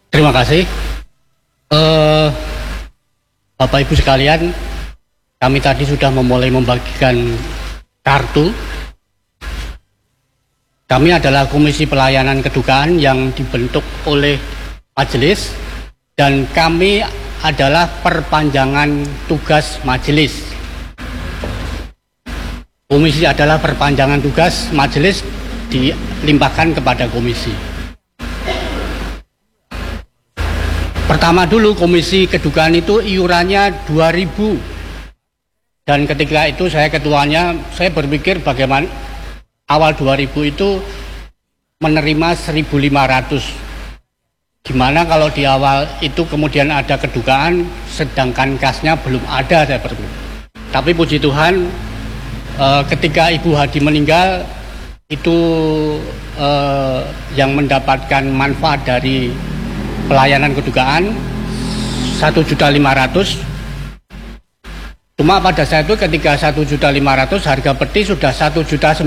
Terima kasih. Bapak Ibu sekalian, kami tadi sudah memulai membagikan kartu. Kami adalah Komisi Pelayanan Kedukaan yang dibentuk oleh majelis dan kami adalah perpanjangan tugas majelis. Komisi adalah perpanjangan tugas majelis dilimpahkan kepada komisi. Pertama dulu Komisi Kedukaan itu iurannya 2.000. Dan ketika itu saya ketuanya, saya berpikir bagaimana awal 2000 itu menerima 1.500. Gimana kalau di awal itu kemudian ada kedukaan sedangkan kasnya belum ada, saya berpikir. Tapi puji Tuhan ketika Ibu Hadi meninggal itu yang mendapatkan manfaat dari pelayanan kedukaan 1.500.000. Cuma pada saat itu ketika 1.500.000 harga peti sudah 1.900.000.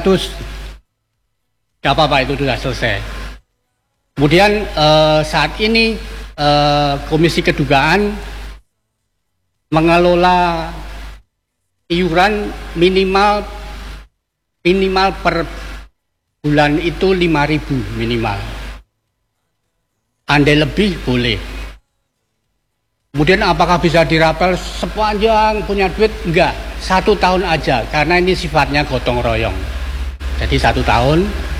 Tidak apa-apa, itu sudah selesai. Kemudian saat ini Komisi Kedukaan mengelola iuran minimal per bulan itu 5.000 minimal. Andai lebih boleh. Kemudian apakah bisa dirapel sepanjang punya duit? Enggak, 1 tahun aja karena ini sifatnya gotong royong. Jadi 1 tahun